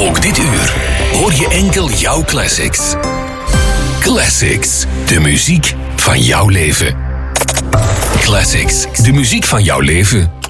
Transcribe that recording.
Ook dit uur hoor je enkel jouw classics. Classics, de muziek van jouw leven. Classics, de muziek van jouw leven.